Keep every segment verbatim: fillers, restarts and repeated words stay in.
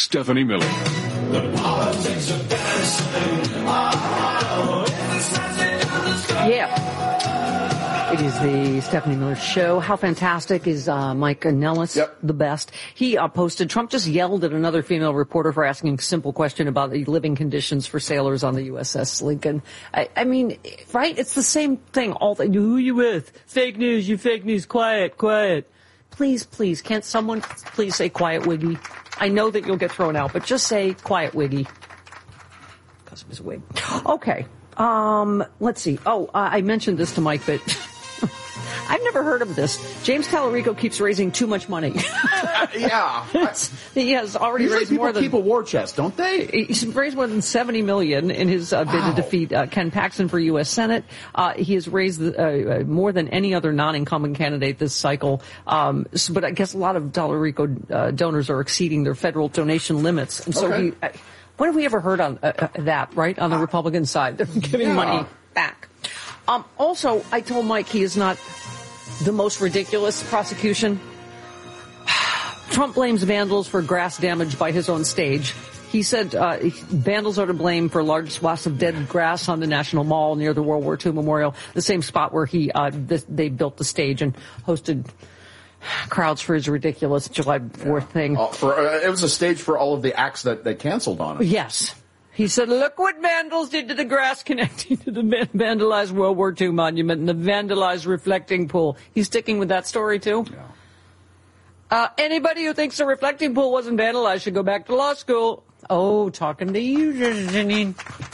Stephanie Miller. The politics of dancing. Oh, yeah. It is the Stephanie Miller Show. How fantastic is uh, Mike Nellis? Yep. The best. He uh, posted, Trump just yelled at another female reporter for asking a simple question about the living conditions for sailors on the U S S Lincoln. I, I mean, right? It's the same thing. All the, who are you with? Fake news, you fake news. Quiet, quiet. Please, please, can't someone please say quiet, Wiggy? I know that you'll get thrown out, but just say quiet, Wiggy. Because of his wig. Okay. Um, let's see. Oh, uh, I mentioned this to Mike, but I've never heard of this. James Tallarico keeps raising too much money. Yeah. He has already Usually raised people more than... keep a war chest, don't they? He's raised more than seventy million dollars in his uh, bid Wow. to defeat uh, Ken Paxton for U S Senate. Uh, he has raised uh, uh, more than any other non-incumbent candidate this cycle. Um, so, but I guess a lot of Tallarico uh, donors are exceeding their federal donation limits. And so Okay. he... Uh, when have we ever heard on uh, uh, that, right, on the Republican side? They're giving Yeah. money back. Um, also, I told Mike he is not the most ridiculous prosecution. Trump blames vandals for grass damage by his own stage. He said uh, vandals are to blame for large swaths of dead grass on the National Mall near the World War Two Memorial, the same spot where he uh, th- they built the stage and hosted crowds for his ridiculous July fourth yeah. thing. Uh, for, uh, it was a stage for all of the acts that they canceled on it. Yes. He said, look what vandals did to the grass connecting to the vandalized World War Two monument and the vandalized reflecting pool. He's sticking with that story, too? Yeah. Uh, anybody who thinks the reflecting pool wasn't vandalized should go back to law school. Oh, talking to you, Janine.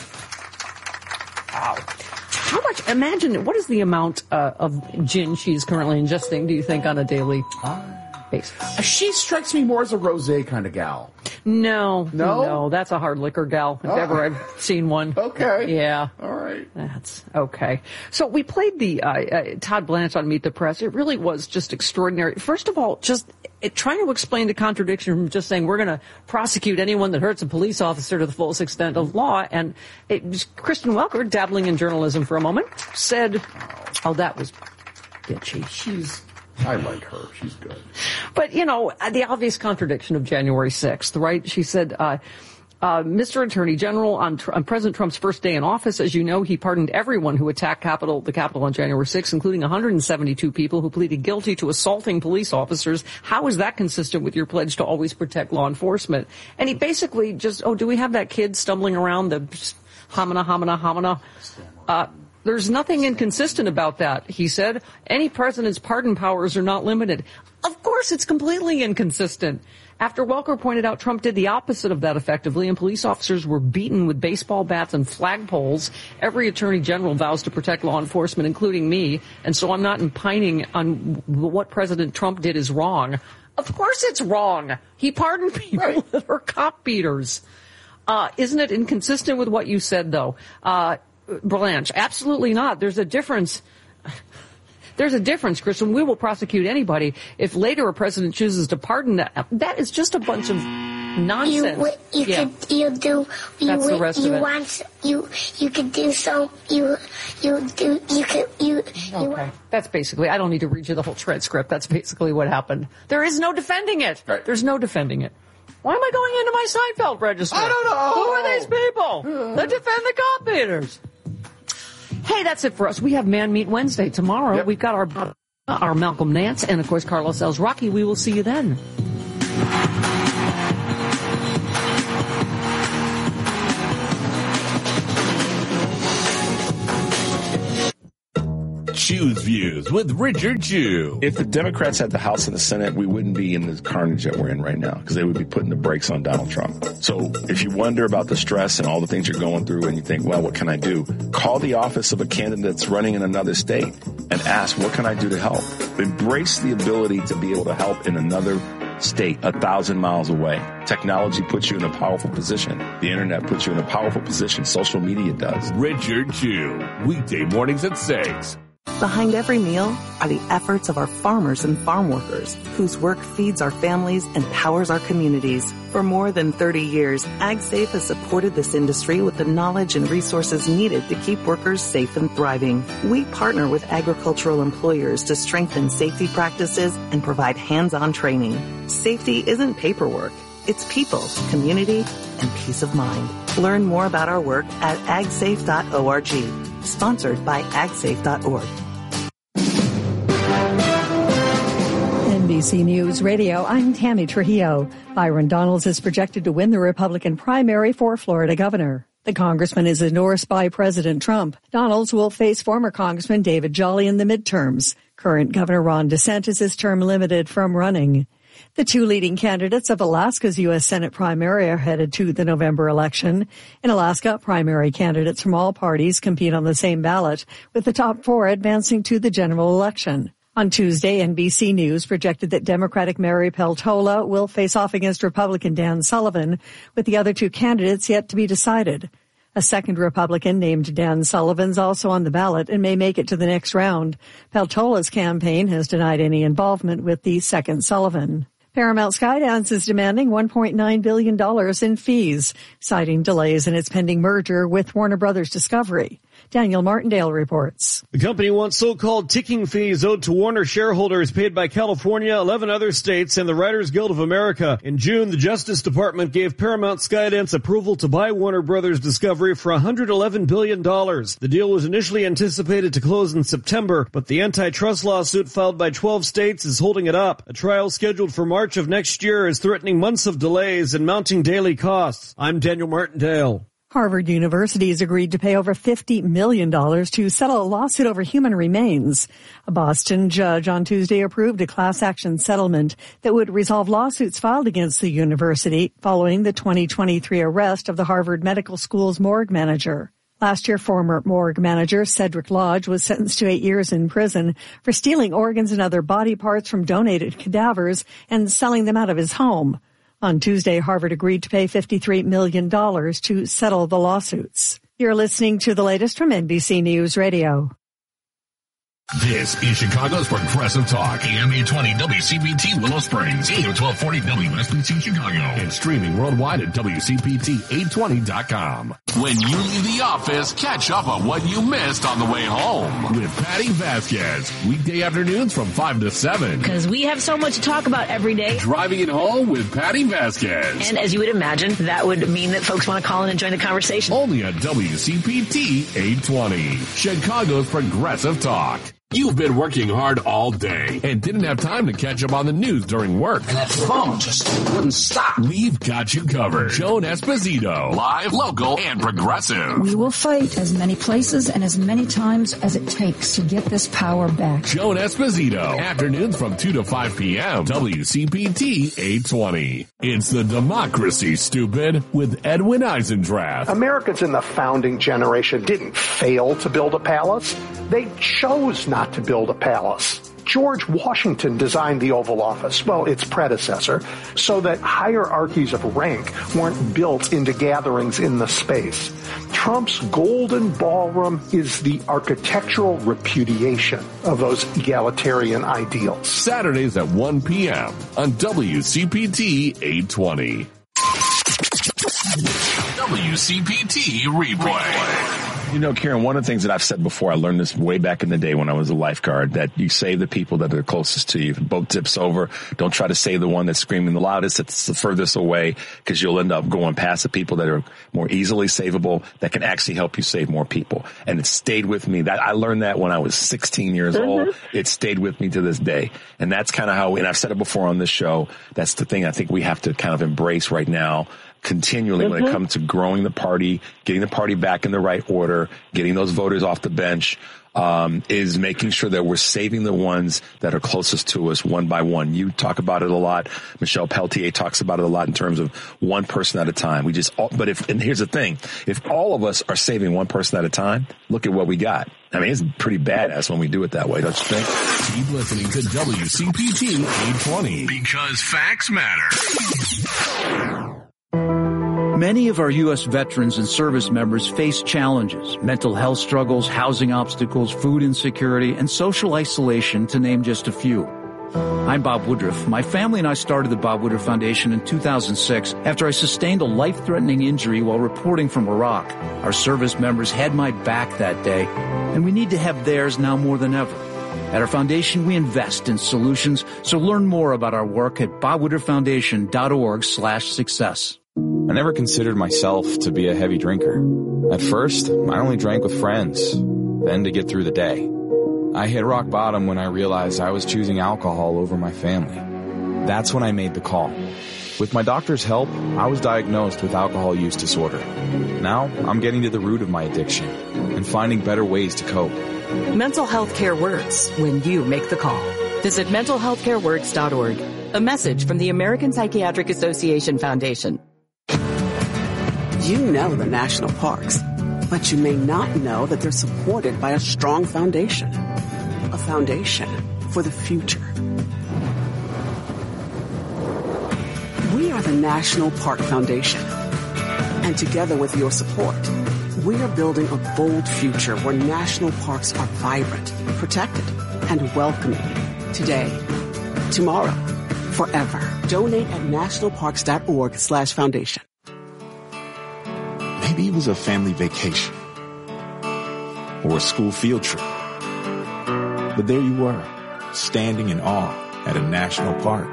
Wow. How much, imagine, what is the amount uh, of gin she's currently ingesting, do you think, on a daily basis? She strikes me more as a rosé kind of gal. No, no, no, that's a hard liquor gal, if oh. ever I've seen one. Okay. Yeah. All right. That's okay. So we played the uh, uh, Todd Blanche on Meet the Press. It really was just extraordinary. First of all, just it, trying to explain the contradiction from just saying we're going to prosecute anyone that hurts a police officer to the fullest extent of law. And it was Kristen Welker, dabbling in journalism for a moment, said, oh, that was bitchy. She's... I like her. She's good. But, you know, the obvious contradiction of January sixth, right? She said, uh, uh, Mister Attorney General, on, on President Trump's first day in office, as you know, he pardoned everyone who attacked Capitol, the Capitol on January sixth, including one hundred seventy-two people who pleaded guilty to assaulting police officers. How is that consistent with your pledge to always protect law enforcement? And he basically just, oh, do we have that kid stumbling around the homina, homina, homina? Uh, There's nothing inconsistent about that, he said. Any president's pardon powers are not limited. Of course, it's completely inconsistent. After Welker pointed out Trump did the opposite of that effectively, and police officers were beaten with baseball bats and flagpoles, every attorney general vows to protect law enforcement, including me, and so I'm not opining on what President Trump did is wrong. Of course it's wrong. He pardoned people right. that are cop beaters. Uh, isn't it inconsistent with what you said, though? Uh, Blanche, absolutely not. There's a difference. There's a difference, Kristen. We will prosecute anybody. If later a president chooses to pardon that, that is just a bunch of nonsense. You, you yeah. could, you do, you, That's the rest you of it. want, you, you could do so, you, you do, you could, you, you Okay. That's basically, I don't need to read you the whole transcript. That's basically what happened. There is no defending it. Right. There's no defending it. Why am I going into my Seinfeld register? I don't know. Who are these people that defend the cop beaters? Hey, that's it for us. We have Man Meet Wednesday tomorrow. Yep. We've got our our Malcolm Nance and, of course, Carlos Alzraqui. We will see you then. Choose Views with Richard Chew. If the Democrats had the House and the Senate, we wouldn't be in the carnage that we're in right now because they would be putting the brakes on Donald Trump. So if you wonder about the stress and all the things you're going through and you think, well, what can I do? Call the office of a candidate that's running in another state and ask, what can I do to help? Embrace the ability to be able to help in another state a thousand miles away. Technology puts you in a powerful position. The internet puts you in a powerful position. Social media does. Richard Chew, weekday mornings at six. Behind every meal are the efforts of our farmers and farm workers, whose work feeds our families and powers our communities. For more than thirty years, AgSafe has supported this industry with the knowledge and resources needed to keep workers safe and thriving. We partner with agricultural employers to strengthen safety practices and provide hands-on training. Safety isn't paperwork. It's people, community, and peace of mind. Learn more about our work at ag safe dot org. Sponsored by ag safe dot org. N B C News Radio, I'm Tammy Trujillo. Byron Donalds is projected to win the Republican primary for Florida governor. The congressman is endorsed by President Trump. Donalds will face former Congressman David Jolly in the midterms. Current Governor Ron DeSantis is term limited from running. The two leading candidates of Alaska's U S Senate primary are headed to the November election. In Alaska, primary candidates from all parties compete on the same ballot, with the top four advancing to the general election. On Tuesday, N B C News projected that Democratic Mary Peltola will face off against Republican Dan Sullivan, with the other two candidates yet to be decided. A second Republican named Dan Sullivan's also on the ballot and may make it to the next round. Peltola's campaign has denied any involvement with the second Sullivan. Paramount Skydance is demanding one point nine billion dollars in fees, citing delays in its pending merger with Warner Brothers Discovery. Daniel Martindale reports. The company wants so-called ticking fees owed to Warner shareholders paid by California, eleven other states, and the Writers Guild of America. In June, the Justice Department gave Paramount Skydance approval to buy Warner Brothers Discovery for one hundred eleven billion dollars. The deal was initially anticipated to close in September, but the antitrust lawsuit filed by twelve states is holding it up. A trial scheduled for March of next year is threatening months of delays and mounting daily costs. I'm Daniel Martindale. Harvard University has agreed to pay over fifty million dollars to settle a lawsuit over human remains. A Boston judge on Tuesday approved a class action settlement that would resolve lawsuits filed against the university following the twenty twenty-three arrest of the Harvard Medical School's morgue manager. Last year, former morgue manager Cedric Lodge was sentenced to eight years in prison for stealing organs and other body parts from donated cadavers and selling them out of his home. On Tuesday, Harvard agreed to pay fifty-three million dollars to settle the lawsuits. You're listening to the latest from N B C News Radio. This is Chicago's Progressive Talk. A M eight twenty W C P T Willow Springs, A M twelve forty W S B C Chicago. And streaming worldwide at W C P T eight twenty dot com. When you leave the office, catch up on what you missed on the way home with Patty Vasquez. Weekday afternoons from five to seven. Because we have so much to talk about every day. Driving it home with Patty Vasquez. And as you would imagine, that would mean that folks want to call in and join the conversation. Only on W C P T eight twenty. Chicago's Progressive Talk. You've been working hard all day and didn't have time to catch up on the news during work. And that phone just wouldn't stop. We've got you covered. Joan Esposito, live, local, and progressive. We will fight as many places and as many times as it takes to get this power back. Joan Esposito, afternoons from two to five p.m. W C P T eight twenty. It's the democracy, stupid, with Edwin Eisendrath. Americans in the founding generation didn't fail to build a palace. They chose not to build a palace. George Washington designed the Oval Office, well, its predecessor, so that hierarchies of rank weren't built into gatherings in the space. Trump's golden ballroom is the architectural repudiation of those egalitarian ideals. Saturdays at one p.m. on W C P T eight twenty. W C P T Replay. You know, Karen, one of the things that I've said before, I learned this way back in the day when I was a lifeguard, that you save the people that are closest to you. If a boat tips over, don't try to save the one that's screaming the loudest, that's the furthest away, because you'll end up going past the people that are more easily savable, that can actually help you save more people. And it stayed with me. That I learned that when I was sixteen years mm-hmm. old. It stayed with me to this day. And that's kind of how, and I've said it before on this show, that's the thing I think we have to kind of embrace right now, continually, mm-hmm. when it comes to growing the party, getting the party back in the right order, getting those voters off the bench, um, is making sure that we're saving the ones that are closest to us one by one. You talk about it a lot. Michelle Peltier talks about it a lot in terms of one person at a time. We just, but if, and here's the thing, if all of us are saving one person at a time, look at what we got. I mean, it's pretty badass when we do it that way, don't you think? Keep listening to W C P T eight twenty. Because facts matter. Many of our U S veterans and service members face challenges, mental health struggles, housing obstacles, food insecurity, and social isolation, to name just a few. I'm Bob Woodruff. My family and I started the Bob Woodruff Foundation in two thousand six after I sustained a life-threatening injury while reporting from Iraq. Our service members had my back that day, and we need to have theirs now more than ever. At our foundation, we invest in solutions, so learn more about our work at bobwooderfoundation.org slash success. I never considered myself to be a heavy drinker. At first, I only drank with friends, then to get through the day. I hit rock bottom when I realized I was choosing alcohol over my family. That's when I made the call. With my doctor's help, I was diagnosed with alcohol use disorder. Now, I'm getting to the root of my addiction and finding better ways to cope. Mental health care works when you make the call. Visit mental health care works dot org. A message from the American Psychiatric Association Foundation. You know the national parks, but you may not know that they're supported by a strong foundation. A foundation for the future. We are the National Park Foundation. And together with your support, we are building a bold future where national parks are vibrant, protected, and welcoming. Today, tomorrow, forever. Donate at nationalparks.org slash foundation. Maybe it was a family vacation or a school field trip. But there you were, standing in awe at a national park.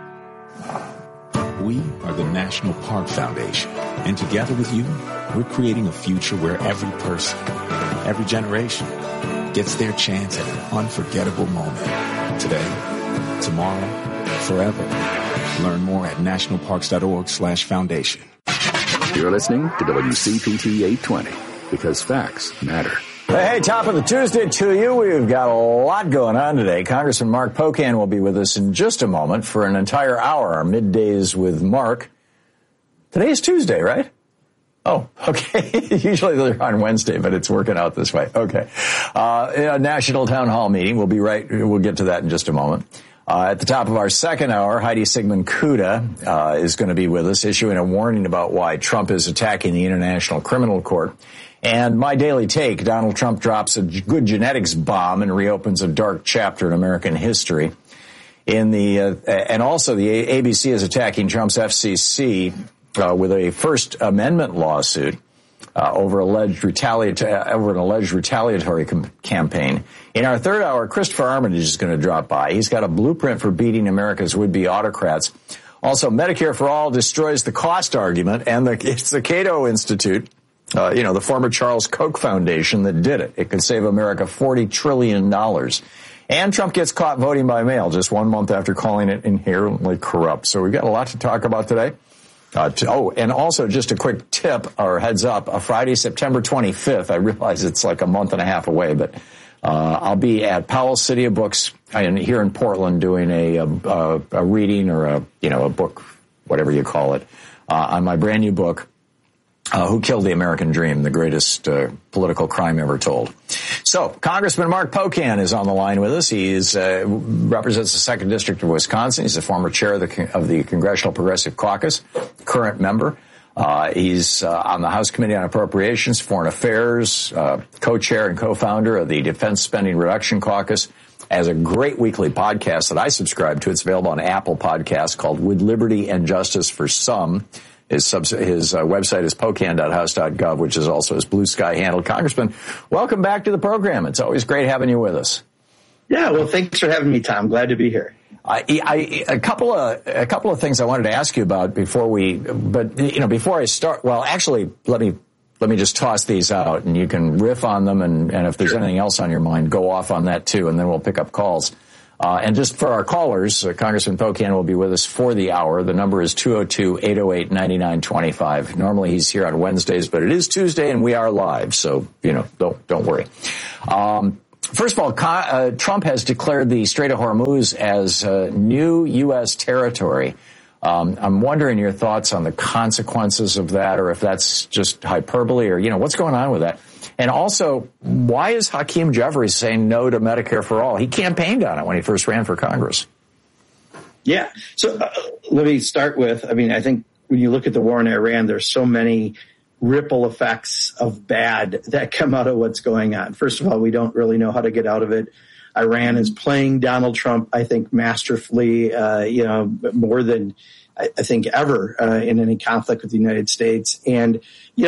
We are the National Park Foundation, and together with you, we're creating a future where every person, every generation, gets their chance at an unforgettable moment. Today, tomorrow, forever. Learn more at nationalparks.org slash foundation. You're listening to W C P T eight twenty, because facts matter. Hey, top of the Tuesday to you. We've got a lot going on today. Congressman Mark Pocan will be with us in just a moment for an entire hour, our middays with Mark. Today is Tuesday, right? Oh, okay. Usually they're on Wednesday, but it's working out this way. Okay. Uh, a national town hall meeting. We'll be right. We'll get to that in just a moment. Uh, at the top of our second hour, Heidi Sigmund Kuda uh, is going to be with us, issuing a warning about why Trump is attacking the International Criminal Court. And my daily take, Donald Trump drops a good genetics bomb and reopens a dark chapter in American history. In the uh, and also the A B C is attacking Trump's F C C uh, with a First Amendment lawsuit uh, over alleged retaliatory over an alleged retaliatory com- campaign. In our third hour, Christopher Armitage is going to drop by. He's got a blueprint for beating America's would-be autocrats. Also, Medicare for All destroys the cost argument, and the, it's the Cato Institute. Uh, you know, the former Charles Koch Foundation that did it. It could save America forty trillion dollars. And Trump gets caught voting by mail just one month after calling it inherently corrupt. So we've got a lot to talk about today. Uh, to, oh, and also just a quick tip or heads up, uh, Friday, September twenty-fifth. I realize it's like a month and a half away, but uh, I'll be at Powell City of Books in, here in Portland doing a, a, a reading or a, you know, a book, whatever you call it, uh, on my brand new book. Uh, Who Killed the American Dream, the greatest uh, political crime ever told. So, Congressman Mark Pocan is on the line with us. He is, uh, represents the second District of Wisconsin. He's the former chair of the, of the Congressional Progressive Caucus, current member. Uh, he's uh, on the House Committee on Appropriations, Foreign Affairs, uh, co-chair and co-founder of the Defense Spending Reduction Caucus. Has a great weekly podcast that I subscribe to. It's available on Apple Podcasts called With Liberty and Justice for Some. His, subs- his uh, website is pocan dot house dot gov, which is also his Blue Sky handle. Congressman, welcome back to the program. It's always great having you with us. Yeah, well, thanks for having me, Tom. Glad to be here. I, I, a couple of a couple of things I wanted to ask you about before we, but you know, before I start. Well, actually, let me let me just toss these out, and you can riff on them, and, and if there's sure. anything else on your mind, go off on that too, and then we'll pick up calls. Uh, and just for our callers, uh, Congressman Pocan will be with us for the hour. The number is two oh two, eight oh eight, nine nine two five. Normally he's here on Wednesdays, but it is Tuesday and we are live. So, you know, don't, don't worry. Um, first of all, uh, Trump has declared the Strait of Hormuz as uh, new U S territory. Um, I'm wondering your thoughts on the consequences of that, or if that's just hyperbole, or, you know, what's going on with that? And also, why is Hakeem Jeffries saying no to Medicare for All? He campaigned on it when he first ran for Congress. Yeah. So uh, let me start with, I mean, I think when you look at the war in Iran, there's so many ripple effects of bad that come out of what's going on. First of all, we don't really know how to get out of it. Iran is playing Donald Trump, I think, masterfully, uh, you know, more than I, I think ever uh, in any conflict with the United States. And, you know,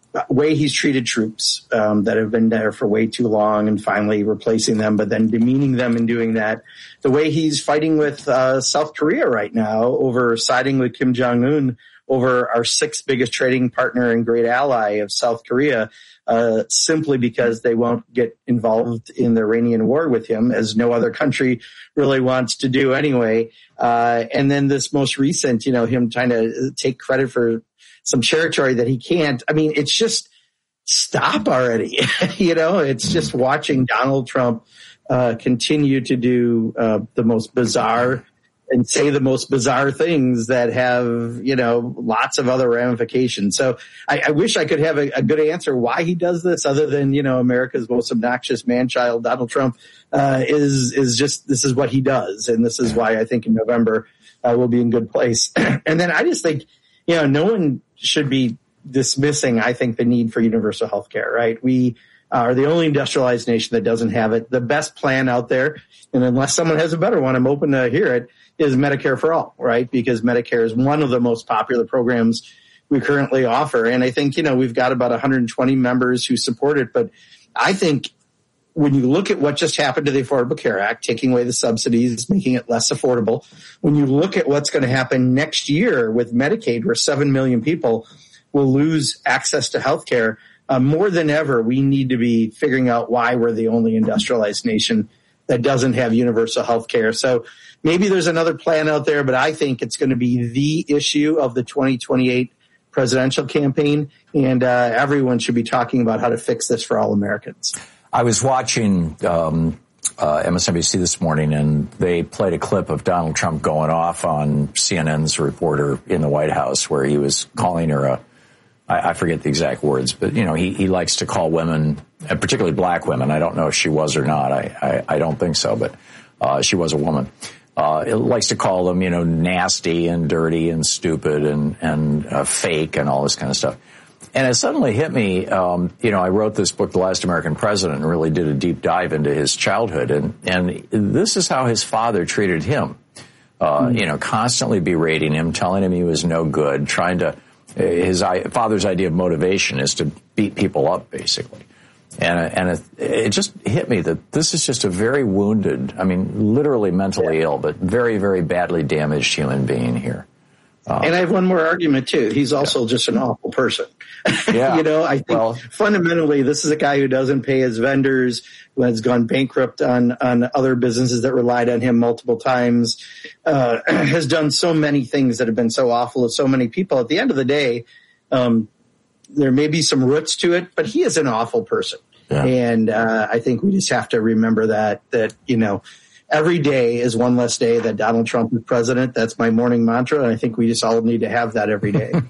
way he's treated troops um, that have been there for way too long and finally replacing them, but then demeaning them in doing that. The way he's fighting with uh, South Korea right now over siding with Kim Jong-un over our sixth biggest trading partner and great ally of South Korea, uh, simply because they won't get involved in the Iranian war with him, as no other country really wants to do anyway. Uh, and then this most recent, you know, him trying to take credit for some territory that he can't. I mean, it's just stop already. You know, it's just watching Donald Trump uh, continue to do uh, the most bizarre and say the most bizarre things that have, you know, lots of other ramifications. So I, I wish I could have a, a good answer why he does this, other than, you know, America's most obnoxious man-child, Donald Trump, uh, is, is just, this is what he does. And this is why I think in November uh, we'll be in good place. And then I just think, you know, no one should be dismissing, I think, the need for universal health care, right? We are the only industrialized nation that doesn't have it. The best plan out there, and unless someone has a better one, I'm open to hear it, is Medicare for all, right? Because Medicare is one of the most popular programs we currently offer. And I think, you know, we've got about one hundred twenty members who support it. But I think when you look at what just happened to the Affordable Care Act, taking away the subsidies, making it less affordable, when you look at what's going to happen next year with Medicaid, where seven million people will lose access to health care, uh, more than ever, we need to be figuring out why we're the only industrialized nation that doesn't have universal health care. So maybe there's another plan out there, but I think it's going to be the issue of the twenty twenty-eight presidential campaign, and uh, everyone should be talking about how to fix this for all Americans. I was watching um, uh, M S N B C this morning, and they played a clip of Donald Trump going off on C N N's reporter in the White House, where he was calling her a, I, I forget the exact words, but, you know, he, he likes to call women, and particularly black women. I don't know if she was or not. I, I, I don't think so, but uh, she was a woman. Uh, it likes to call them, you know, nasty and dirty and stupid and, and uh, fake and all this kind of stuff. And it suddenly hit me, um, you know, I wrote this book, The Last American President, and really did a deep dive into his childhood. And, and this is how his father treated him, uh, mm-hmm. you know, constantly berating him, telling him he was no good, trying to, his father's idea of motivation is to beat people up, basically. And, and it, it just hit me that this is just a very wounded, I mean, literally mentally yeah. ill, but very, very badly damaged human being here. Um, and I have one more argument, too. He's also yeah. just an awful person. Yeah. You know, I think well, fundamentally this is a guy who doesn't pay his vendors, who has gone bankrupt on, on other businesses that relied on him multiple times, uh, has done so many things that have been so awful to so many people. At the end of the day, um, there may be some roots to it, but he is an awful person. Yeah. And uh, I think we just have to remember that, that, you know, every day is one less day that Donald Trump is president. That's my morning mantra, and I think we just all need to have that every day.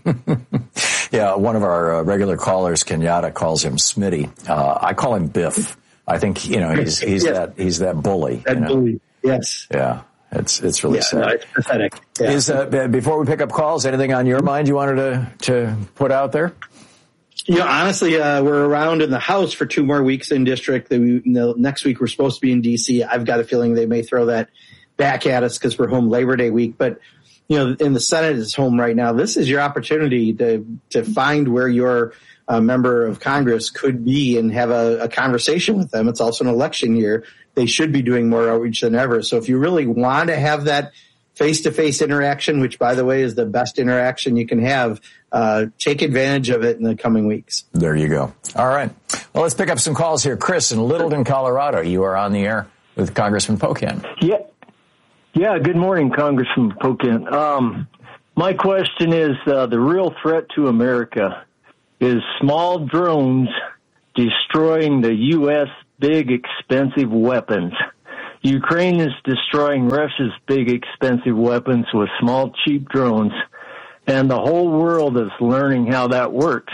Yeah, one of our uh, regular callers, Kenyatta, calls him Smitty. Uh, I call him Biff. I think, you know, he's he's yes. that he's that bully. That you know? bully, yes. Yeah, it's it's really yeah, sad. No, it's pathetic. Yeah. Is uh, before we pick up calls, anything on your mind you wanted to to put out there? You know, honestly, uh, we're around in the House for two more weeks in district. The, you know, next week we're supposed to be in D C. I've got a feeling they may throw that back at us because we're home Labor Day week. But, you know, in the Senate is home right now. This is your opportunity to to find where your uh, member of Congress could be and have a, a conversation with them. It's also an election year. They should be doing more outreach than ever. So if you really want to have that face-to-face interaction, which, by the way, is the best interaction you can have, uh, take advantage of it in the coming weeks. There you go. All right. Well, let's pick up some calls here. Chris in Littleton, Colorado. You are on the air with Congressman Pocan. Yeah. Yeah, good morning, Congressman Pocan. Um, my question is, uh, the real threat to America is small drones destroying the U S big, expensive weapons. Ukraine is destroying Russia's big, expensive weapons with small, cheap drones, and the whole world is learning how that works.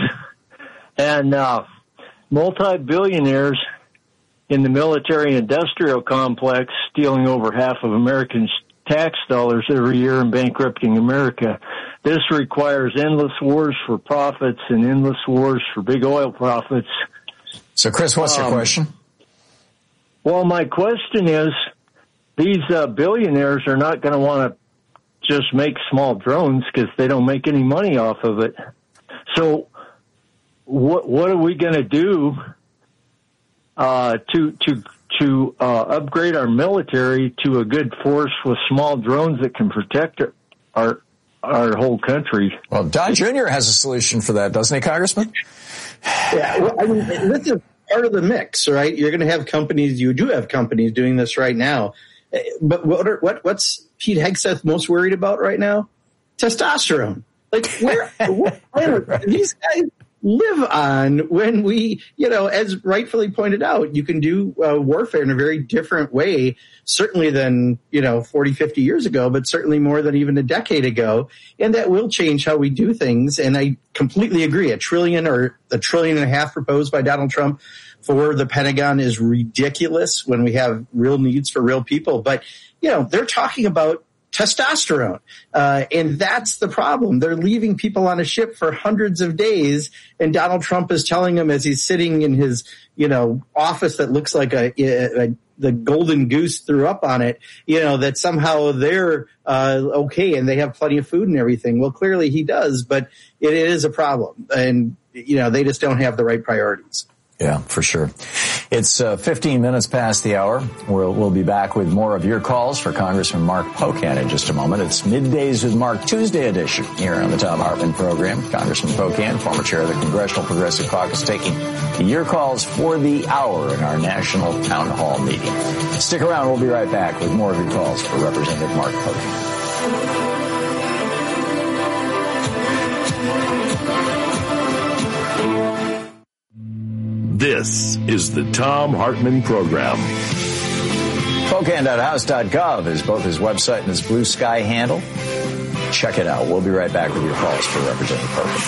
And uh, multi-billionaires in the military-industrial complex stealing over half of Americans' tax dollars every year and bankrupting America. This requires endless wars for profits and endless wars for big oil profits. So, Chris, what's um, your question? Well, my question is, these uh, billionaires are not going to want to just make small drones because they don't make any money off of it. So what what are we going to do uh, to to to uh, upgrade our military to a good force with small drones that can protect our our whole country? Well, Don Junior has a solution for that, doesn't he, Congressman? Yeah, well, I mean, this is part of the mix, right? You're going to have companies. You do have companies doing this right now. But what are, what what's Pete Hegseth most worried about right now? Testosterone. Like, where what planet do these guys live on when we, you know, as rightfully pointed out, you can do uh, warfare in a very different way, certainly than, you know, forty, fifty years ago, but certainly more than even a decade ago. And that will change how we do things. And I completely agree. A trillion or a trillion and a half proposed by Donald Trump for the Pentagon is ridiculous when we have real needs for real people. But, you know, they're talking about testosterone. Uh, and that's the problem. They're leaving people on a ship for hundreds of days. And Donald Trump is telling them as he's sitting in his, you know, office that looks like a, a, a the golden goose threw up on it, you know, that somehow they're uh, okay and they have plenty of food and everything. Well, clearly he does, but it is a problem. And, you know, they just don't have the right priorities. Yeah, for sure. It's uh, fifteen minutes past the hour. We'll, we'll be back with more of your calls for Congressman Mark Pocan in just a moment. It's Middays with Mark Tuesday edition here on the Thom Hartmann program. Congressman Pocan, former chair of the Congressional Progressive Caucus, taking your calls for the hour in our national town hall meeting. Stick around. We'll be right back with more of your calls for Representative Mark Pocan. This is the Thom Hartmann Program. Pocan dot house dot gov is both his website and his Blue Sky handle. Check it out. We'll be right back with your calls for Representative Pocan.